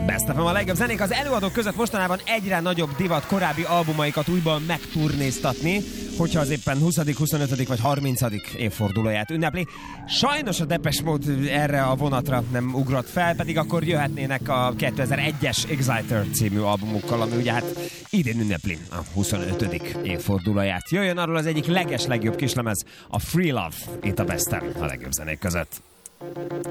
Best of a legjobb zenék. Az előadók között mostanában egyre nagyobb divat korábbi albumaikat újból megturnéztatni, hogyha az éppen 20., 25. vagy 30. évfordulóját ünnepli. Sajnos a Depeche Mode erre a vonatra nem ugrott fel, pedig akkor jöhetnének a 2001-es Exciter című albumukkal, ami ugye hát idén ünnepli a 25. évfordulóját. Jöjjön arról az egyik legjobb kislemez, a Free Love, itt a Best of a legjobb zenék között.